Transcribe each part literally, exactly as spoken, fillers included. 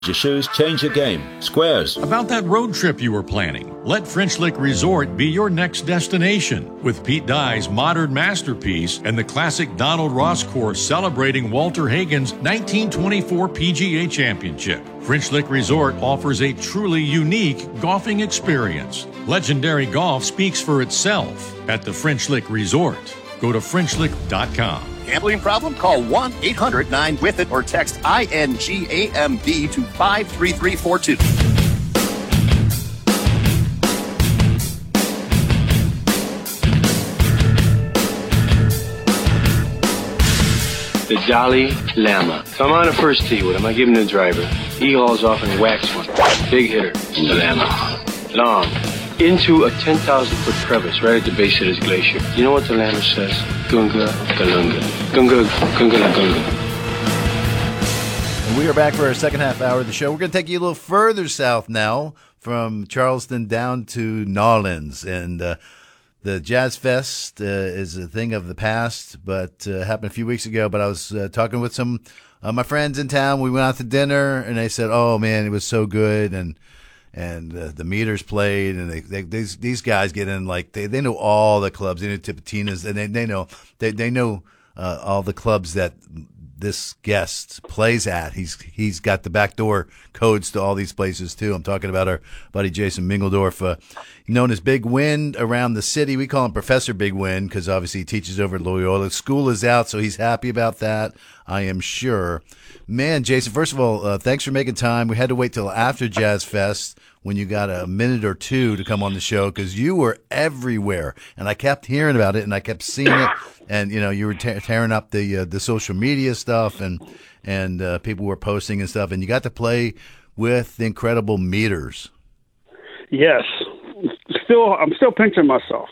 Your shoes, change your game. Squares. About that road trip you were planning, let French Lick Resort be your next destination. With Pete Dye's modern masterpiece and the classic Donald Ross course celebrating Walter Hagen's nineteen twenty-four P G A Championship, French Lick Resort offers a truly unique golfing experience. Legendary golf speaks for itself at the French Lick Resort. Go to French Lick dot com. Gambling problem? Call one eight hundred nine with it or text I N G A M B to five three three four two. The Dalai Lama. So I'm on the first tee with him. I give him the driver. He hauls off and whacks one. Big hitter. The Lama. Long. Into a ten thousand foot crevice right at the base of this glacier. You know what the Lama says? Gunga Galunga. Gunga Gunga Gunga. And we are back for our second half hour of the show. We're going to take you a little further south now, from Charleston down to Nolens. And uh, the Jazz Fest uh, is a thing of the past, but uh, happened a few weeks ago. But I was uh, talking with some of my friends in town. We went out to dinner, and they said, oh, man, it was so good. And And uh, the Meters played, and they, they these these guys get in like they, they know all the clubs. They know Tipitina's, and they they know they they know uh, all the clubs that this guest plays at. He's he's got the backdoor codes to all these places too. I'm talking about our buddy Jason Mingledorf, uh, known as Big Wind around the city. We call him Professor Big Wind because obviously he teaches over at Loyola. School is out, so he's happy about that, I am sure. Man, Jason, first of all, uh, thanks for making time. We had to wait till after Jazz Fest when you got a minute or two to come on the show because you were everywhere, and I kept hearing about it and I kept seeing it, and you know you were te- tearing up the uh, the social media stuff, and and uh, people were posting and stuff, and you got to play with the incredible Meters. Yes, still I'm still pinching myself.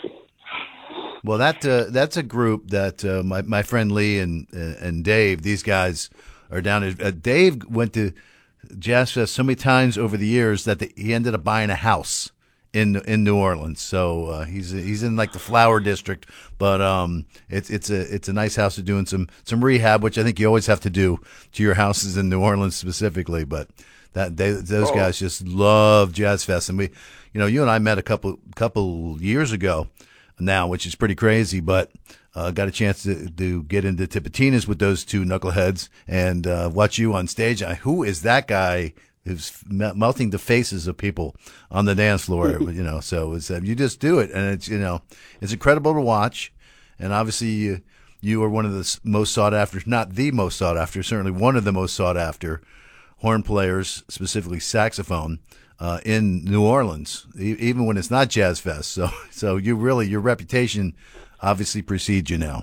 Well, that uh, that's a group that uh, my my friend Lee and uh, and Dave, these guys are down. Uh, Dave went to Jazz Fest so many times over the years that the, he ended up buying a house in in New Orleans. So uh, he's he's in like the Flower District, but um, it's it's a it's a nice house to doing some some rehab, which I think you always have to do to your houses in New Orleans specifically. But that they, those oh. guys just love Jazz Fest, and we, you know, you and I met a couple couple years ago now, which is pretty crazy, but. Uh, got a chance to, to get into Tipitina's with those two knuckleheads and uh, watch you on stage. I, who is that guy who's melting the faces of people on the dance floor? You know, so it's, uh, you just do it, and it's you know it's incredible to watch. And obviously, you, you are one of the most sought after, not the most sought after, certainly one of the most sought after horn players, specifically saxophone, uh, in New Orleans, e- even when it's not Jazz Fest. So, so you really your reputation obviously precedes you now.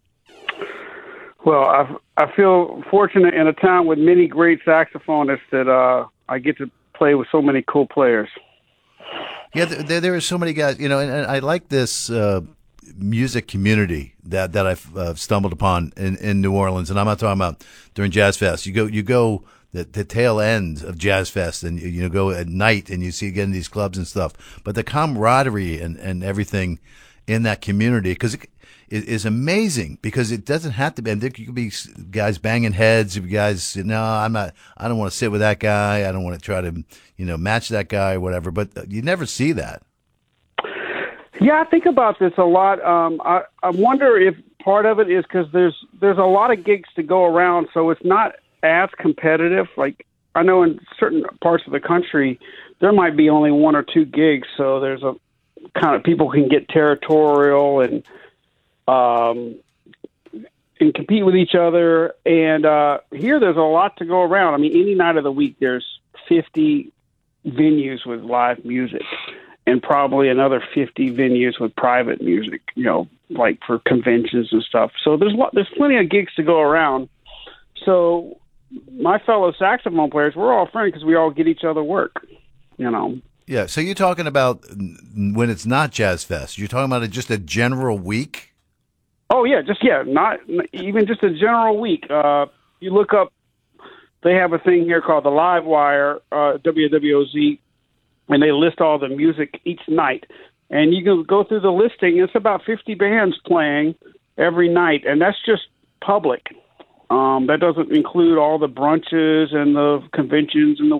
Well, I, I feel fortunate in a town with many great saxophonists that uh, I get to play with so many cool players. Yeah, there, there are so many guys, you know, and, and I like this uh, music community that that I've uh, stumbled upon in, in New Orleans, and I'm not talking about during Jazz Fest. You go, you go the, the tail end of Jazz Fest, and you, you know, go at night, and you see again these clubs and stuff. But the camaraderie and, and everything in that community, because it, it is amazing, because it doesn't have to be, and there could be guys banging heads, guys, no, I'm not, I don't want to sit with that guy, I don't want to try to, you know, match that guy or whatever, but you never see that. Yeah, I think about this a lot. Um, I, I wonder if part of it is because there's, there's a lot of gigs to go around, so it's not as competitive. Like, I know in certain parts of the country, there might be only one or two gigs, so there's a kind of people can get territorial and um, and compete with each other. And uh, here there's a lot to go around. I mean, any night of the week there's fifty venues with live music and probably another fifty venues with private music, you know, like for conventions and stuff. So there's there's plenty of gigs to go around. So my fellow saxophone players, we're all friends because we all get each other work, you know. Yeah, so you're talking about when it's not Jazz Fest. You're talking about just a general week? Oh, yeah, just, yeah, not even just a general week. Uh, you look up, they have a thing here called the Live Wire, uh, W W O Z, and they list all the music each night. And you can go through the listing. It's about fifty bands playing every night, and that's just public. Um, that doesn't include all the brunches and the conventions and the